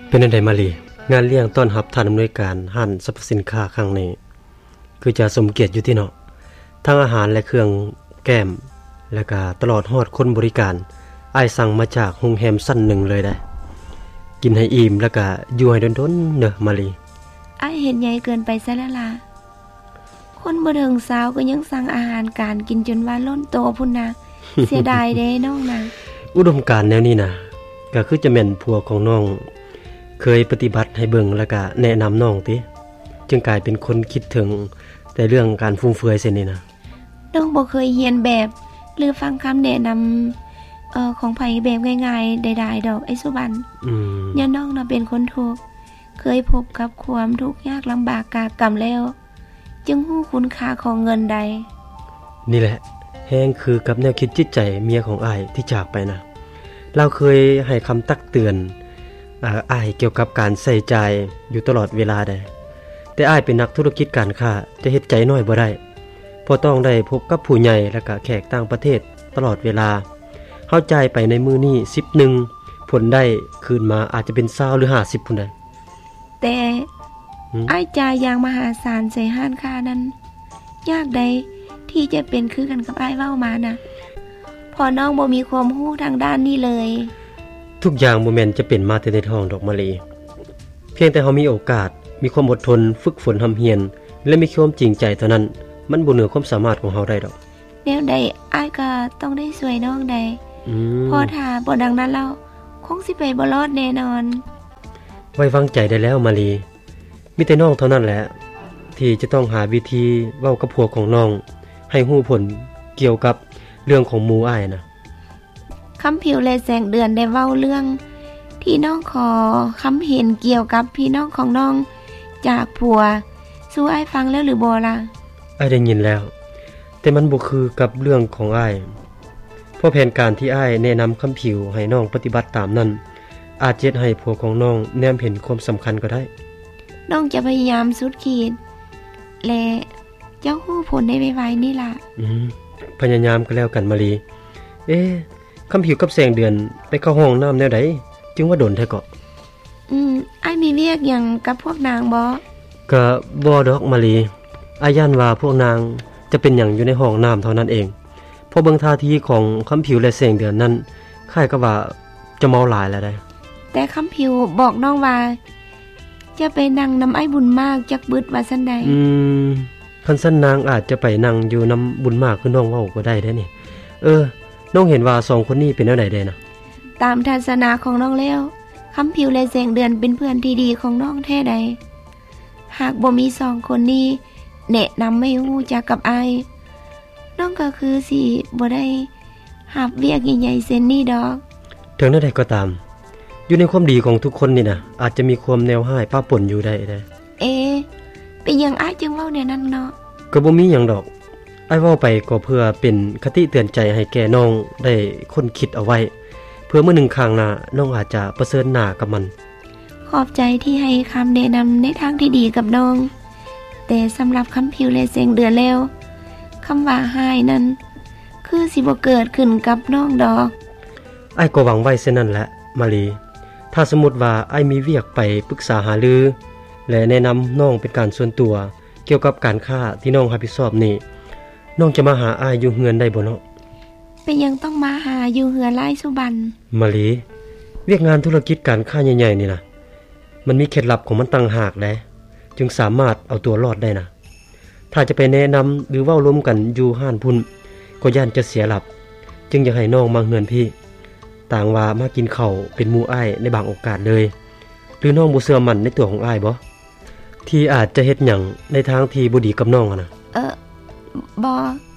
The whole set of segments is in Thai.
เป็นจังได๋มาลีงานเลี้ยงต้อนรับท่านอำนวยการห้านสรรพสินค้าครั้งนี้คือจะสมเกียรติอยู่ที่เนาะทั้งอาหารและเครื่องแก้มและก็ตลอดฮอดคนบริการอ้ายสั่งมาจากโรงแรมชั้นหนึ่งเลยได้กินให้อิ่มแล้วก็อยู่ให้ดนๆเด้อมาลีอ้ายเฮ็ดใหญ่เกินไปซะแล้วล่ะคนบ่ถึงสาวก็ยังสั่งอาหารการกินจนว่าล้นโตพุ่นน่ะ เสียดายเด้น้องน่ะอุดมการณ์แนวนี้น่ะก็คือจะแม่นผัวของน้องเคยปฏิบัติให้เบิ่งแล้วก็แนะนำน้องติจึงกลายเป็นคนคิดถึงแต่เรื่องการฟุ่มเฟือยเส้นนี้นะน้องบ่เคยเรียนแบบหรือฟังคำแนะนำของไผแบบง่ายๆใดๆดอกไอ้สุบันย่าน้องน่ะเป็นคนทุกข์เคยพบกับความทุกข์ยากลำบากกากรรมแล้วจึงฮู้คุณค่าของเงินใดนี่แหละแฮงคือกับแนวคิดจิตใจเมียของอ้ายที่จากไปนะเราเคยให้คำตักเตือนอ้ายเกี่ยวกับการใส่ใจอยู่ตลอดเวลาได้แต่อ้ายเป็นนักธุรกิจการค้าจะเฮ็ดใจน้อยบ่ได้เพราะต้องได้พบกับผู้ใหญ่และก็แขกต่างประเทศตลอดเวลาเฮาจ่ายไปในมื้อนี้10นึงผลได้คืนมาอาจจะเป็น20หรือ50พุ่นได้แต่อ้ายจ่ายอย่างมหาศาลใส่ห้านค้านั้นยากใดที่จะเป็นคือกันกับอ้ายเว้ามานะพอน้องบ่มีความรู้ทางด้านนี้เลยทุกอย่างบ่แม่นจะเป็นมาแต่ในท้องดอกมะลีเพียงแต่เฮามีโอกาสมีความอดทนฝึกฝนทำเฮียนและมีความจริงใจเท่านั้นมันบ่เหนือความสามารถของเฮาได้ดอกแนวใดอ้ายก็ต้องได้ช่วยน้องได้พอถ้าบ่ดังนั้นแล้วคงสิไปบ่รอดแน่นอนไว้วางใจได้แล้วมะลีมีแต่น้องเท่านั้นแหละที่จะต้องหาวิธีเว้ากับผัวของน้องให้ฮู้ผลเกี่ยวกับเรื่องของหมู่อ้ายนะคำผิวและแสงเดือนได้เว้าเรื่องที่น้องขอคำเห็นเกี่ยวกับพี่น้องของน้องจากผัวสู้อ้ายฟังแล้วหรือบ่ล่ะอ้ายได้ยินแล้วแต่มันบ่คือกับเรื่องของอ้ายเพราะแผนการที่อ้ายแนะนำคำผิวให้น้องปฏิบัติตามนั้นอาจเฮ็ดให้ผัวของน้องแนมเห็นความสำคัญก็ได้น้องจะพยายามสุดขีดและเจ้าฮู้ผลได้ไวๆนี่ล่ะพยายามก็แล้วกันมะลีคำผิวกับแสงเดือนไปเข้าห้องน้ำแนวใดจึงว่าโดนแท้เกาะอ้ายมีเวียกหยังกับพวกนางบ่ก็บ่ดอกมะลีอ้ายย่านว่าพวกนางจะเป็นหยังอยู่ในห้องน้ำเท่านั้นเองเพราะเบิ่งท่าทีของคำผิวและแสงเดือนนั้นคล้ายกับว่าจะเมาหลายแล้วได้แต่คำผิวบอกน้องว่าจะไปนั่งนำอ้ายบุญมากจักบึดว่าซั่นใดคันซั่นนางอาจจะไปนั่งอยู่นำบุญมากคือน้องเว้าก็ได้เด้นี่น้องเห็นว่า2คนนี้เป็นแนวใดได้นะตามทัศนะของน้องแล้วคำผิวและแสงเดือนเป็นเพื่อนที่ดีของน้องแท้ใดหากบ่มี2คนนี้แนะนำให้รู้จักกับอ้ายน้องก็คือสิบ่ได้รับเวียกใหญ่ๆเส้นนี้ดอกถึงแนวใดก็ตามอยู่ในความดีของทุกคนนี่นะอาจจะมีความแนวร้ายป้าป่นอยู่ได้เป็นหยังอ้ายจึงเว้าแนวนั้นเนาะก็บ่มีหยังดอกอ้ายเว้าไปก็เพื่อเป็นคติเตือนใจให้แก่น้องได้คนคิดเอาไว้เพื่อมื้อหนึ่งข้างหน้าน้องอาจจะประเสริฐหน้ากับมันขอบใจที่ให้คำแนะนำในทางที่ดีกับน้องแต่สำหรับคำผิวและแสงเดือนแล้วคำว่าหายนั้นคือสิบ่เกิดขึ้นกับน้องดอกอ้ายก็หวังไว้เช่นนั้นแหละมาลีถ้าสมมุติว่าอ้ายมีเวียกไปปรึกษาหารือและแนะนำน้องเป็นการส่วนตัวเกี่ยวกับการค้าที่น้องรับผิดชอบนี่น้องจะมาหาอ้ายอยู่เฮือนได้บ่เนาะเป็นยังต้องมาหาอยู่เฮือนหลายสุบันมาลีเวียกงานธุรกิจการค้าใหญ่ๆนี่นะมันมีเคล็ดลับของมันต่างหากแหละจึงสามารถเอาตัวรอดได้นะถ้าจะไปแนะนำหรือเว้าร่วมกันอยู่ห้านพุ่นก็ย่านจะเสียหลับจึงอยากให้น้องมาเฮือนพี่ต่างว่ามากินข้าวเป็นหมู่อ้ายในบางโอกาสเลยหรือน้องบ่เชื่อมั่นในตัวของอ้ายบ่ที่อาจจะเฮ็ดหยังในทางที่บ่ดีกับน้องนะบ่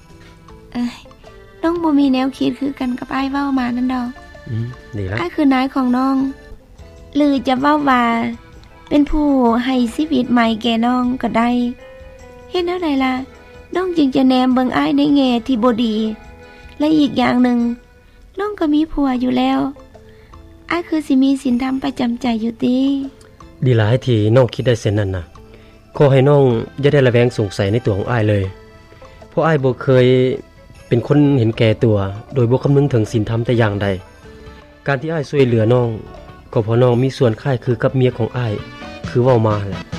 น้องบ่มีแนวคิดคือกันกับอ้ายเว้ามานั่นดอกดีแล้วอ้ายคือนายของน้องหรือจะเว้าว่าเป็นผู้ให้ชีวิตใหม่แก่น้องก็ได้เฮ็ดแนวใดล่ะน้องจึงจะแนมเบิ่งอ้ายในแง่ที่บ่ดีและอีกอย่างหนึ่งน้องก็มีผัวอยู่แล้วอ้ายคือสิมีศีลธรรมประจำใจอยู่ติดีหลายที่น้องคิดได้เช่นนั้นนะขอให้น้องอย่าได้ระแวงสงสัยในตัวของอ้ายเลยเพราะอ้ายบ่เคยเป็นคนเห็นแก่ตัวโดยบ่คำนึงถึงศีลธรรมแต่อย่างใดการที่อ้ายช่วยเหลือน้องก็เพราะน้องมีส่วนคล้ายคือกับเมียของอ้ายคือเว้ามาแหละ